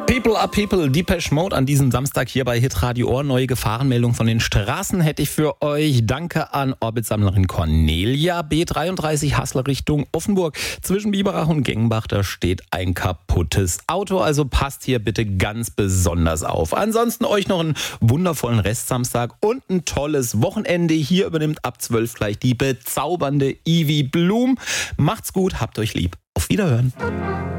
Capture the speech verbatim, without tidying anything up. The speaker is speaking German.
People are People, Depeche Mode an diesem Samstag hier bei Hitradio Ohr. Neue Gefahrenmeldung von den Straßen hätte ich für euch. Danke an Orbitsammlerin Cornelia. B dreiunddreißig Hasler Richtung Offenburg. Zwischen Biberach und Gengenbach, da steht ein kaputtes Auto. Also passt hier bitte ganz besonders auf. Ansonsten euch noch einen wundervollen Restsamstag und ein tolles Wochenende. Hier übernimmt ab zwölf gleich die bezaubernde Ivy Blum. Macht's gut, habt euch lieb. Auf Wiederhören.